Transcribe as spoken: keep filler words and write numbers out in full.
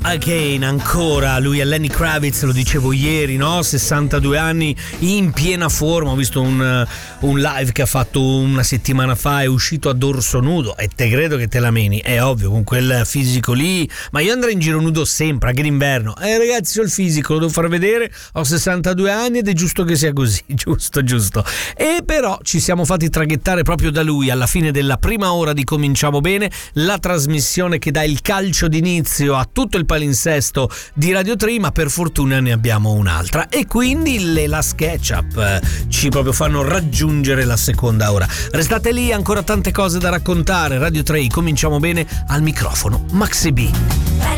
Again, ancora, lui è Lenny Kravitz, lo dicevo ieri, no? sessantadue anni, in piena forma. Ho visto un, un live che ha fatto una settimana fa, è uscito a dorso nudo e te credo che te la meni, è ovvio, con quel fisico lì. Ma io andrei in giro nudo sempre, anche d'inverno. Eh ragazzi, ho il fisico, lo devo far vedere, ho sessantadue anni ed è giusto che sia così, giusto, giusto. E però ci siamo fatti traghettare proprio da lui alla fine della prima ora di Cominciamo Bene, la trasmissione che dà il calcio d'inizio a tutto il palinsesto di Radio tre, ma per fortuna ne abbiamo un'altra e quindi le Last Ketchup eh, ci proprio fanno raggiungere la seconda ora. Restate lì, ancora tante cose da raccontare. Radio tre, Cominciamo Bene, al microfono Maxi B.